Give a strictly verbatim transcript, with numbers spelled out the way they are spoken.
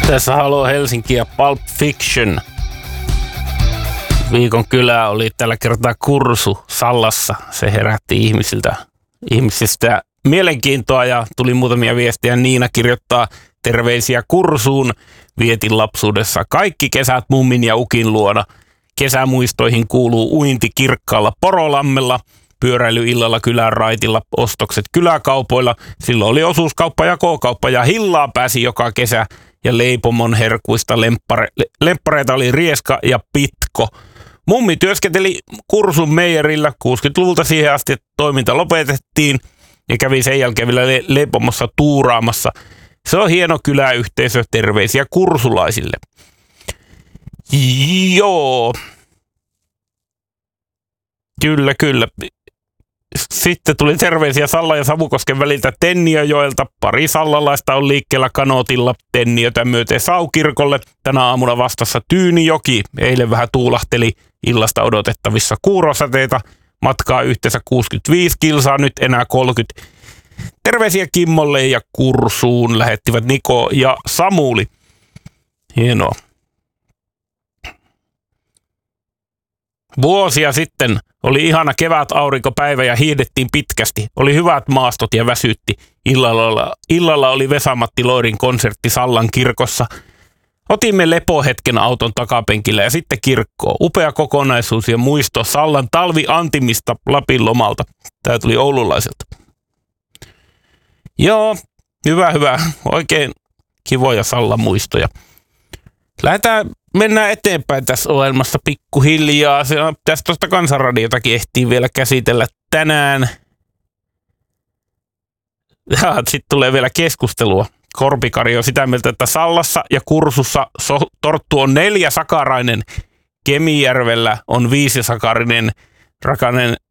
Tässä Halo Helsinki ja Pulp Fiction. Viikon kylä oli tällä kertaa Kursu Sallassa. Se herätti ihmisiltä, ihmisistä mielenkiintoa ja tuli muutamia viestiä. Niina kirjoittaa terveisiä Kursuun. Vietin lapsuudessa kaikki kesät mummin ja ukin luona. Kesämuistoihin kuuluu uinti kirkkaalla Porolammella, pyöräily illalla kylän raitilla, ostokset kyläkaupoilla. Silloin oli osuuskauppa ja K-kauppa ja hillaa pääsi joka kesä. Ja leipomon herkuista lemppare, lemppareita oli Rieska ja Pitko. Mummi työskenteli Kursun meijerillä kuusikymmentäluvulta siihen asti, että toiminta lopetettiin ja kävi sen jälkeen vielä le- leipomossa tuuraamassa. Se on hieno kyläyhteisö, terveisiä kursulaisille. Joo. Kyllä, kyllä. Sitten tuli terveisiä Salla ja Savukosken väliltä Tenniöjoelta. Pari sallalaista on liikkeellä kanootilla Tenniötä myöten Saukirkolle. Tänä aamuna vastassa Tyynijoki. Eilen vähän tuulahteli, illasta odotettavissa kuurosateita. Matkaa yhteensä kuusikymmentäviisi kilsaa, nyt enää kolmekymmentä. Terveisiä Kimmolle ja Kursuun lähettivät Niko ja Samuli. Hienoa. Vuosia sitten oli ihana kevät aurinkopäivä ja hiihdettiin pitkästi. Oli hyvät maastot ja väsytti. Illalla, illalla oli Vesa-Matti Loirin konsertti Sallan kirkossa. Otimme lepohetken auton takapenkillä ja sitten kirkkoon. Upea kokonaisuus ja muisto Sallan talviantimista Lapin lomalta. Tämä tuli oululaiselta. Joo, hyvä, hyvä. Oikein kivoja Sallan muistoja. Lähdetään, mennään eteenpäin tässä ohjelmassa pikkuhiljaa. Tästä tuosta Kansanradiotakin ehtii vielä käsitellä tänään. Sitten tulee vielä keskustelua. Korpikari on sitä mieltä, että Sallassa ja Kursussa so- torttu on neljäsakarainen. Kemijärvellä on viisisakarinen. Rakanen